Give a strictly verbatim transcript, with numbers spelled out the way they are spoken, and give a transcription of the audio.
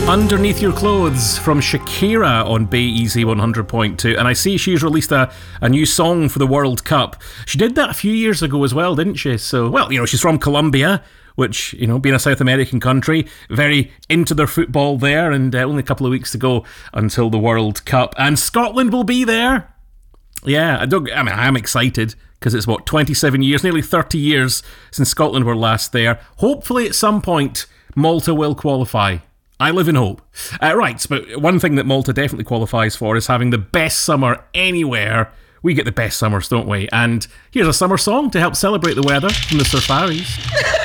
Underneath Your Clothes from Shakira on Bay Easy one hundred point two. And I see she's released a, a new song for the World Cup. She did that a few years ago as well, didn't she? So, well, you know, she's from Colombia, which, you know, being a South American country, very into their football there, and uh, only a couple of weeks to go until the World Cup. And Scotland will be there. Yeah, I don't. I mean, I'm excited because it's, what, twenty-seven years, nearly thirty years since Scotland were last there. Hopefully at some point, Malta will qualify. I live in hope. Uh, right, but one thing that Malta definitely qualifies for is having the best summer anywhere. We get the best summers, don't we? And here's a summer song to help celebrate the weather from the Surfaris.